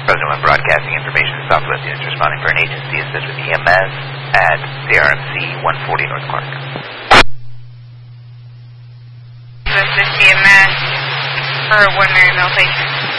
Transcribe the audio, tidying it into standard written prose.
President One Broadcasting Information Southwest units responding for an agency assist with EMS at CRMC 140 North Clark. This is EMS for 1 Maryville patient.